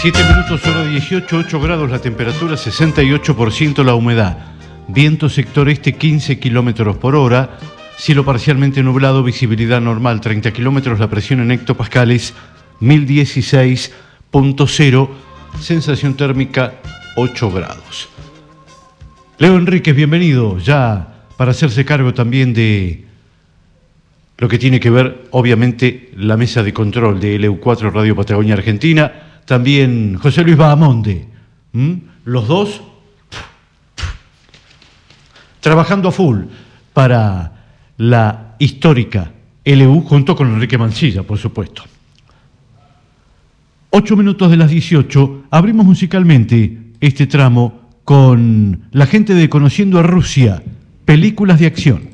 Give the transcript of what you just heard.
7 minutos, hora 18, 8 grados la temperatura, 68% la humedad. Viento sector este 15 kilómetros por hora. Cielo parcialmente nublado, visibilidad normal 30 kilómetros, la presión en hectopascales 1016.0, sensación térmica 8 grados. Leo Enríquez, bienvenido ya para hacerse cargo también de lo que tiene que ver, obviamente, la mesa de control de LU4 Radio Patagonia Argentina. También José Luis Bahamonde, los dos trabajando a full para la histórica LU, junto con Enrique Mancilla, por supuesto. 8 minutos de las 18, abrimos musicalmente este tramo con la gente de Conociendo a Rusia, películas de acción.